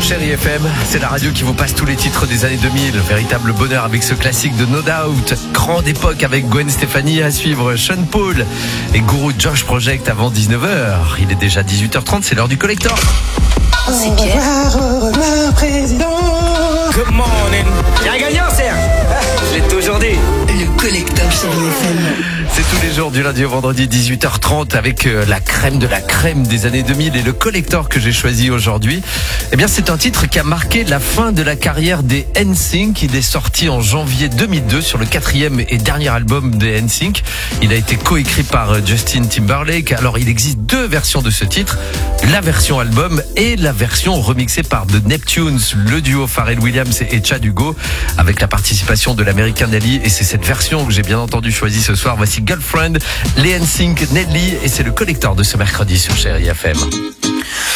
Chérie FM, c'est la radio qui vous passe tous les titres des années 2000. Véritable bonheur avec ce classique de No Doubt. Grande époque avec Gwen Stefani à suivre, Sean Paul et Guru Josh Project avant 19h. Il est déjà 18h30, c'est l'heure du collector. C'est Pierre. Au revoir, président. Good morning. Il y a un gagnant, Serge. Je l'ai toujours dit. Le collecteur Chérie FM. C'est tous les jours du lundi au vendredi 18h30 avec la crème de la crème des années 2000 et le collector que j'ai choisi aujourd'hui. Eh bien, c'est un titre qui a marqué la fin de la carrière des NSYNC. Il est sorti en janvier 2002 sur le 4e et dernier album des NSYNC. Il a été coécrit par Justin Timberlake. Alors, il existe deux versions de ce titre. La version album et la version remixée par The Neptunes, le duo Pharrell Williams et Chad Hugo, avec la participation de l'américain Nelly. Et c'est cette version que j'ai bien entendu choisie ce soir. Voici Girlfriend, les NSYNC, Nelly, et c'est le collector de ce mercredi sur Chérie FM.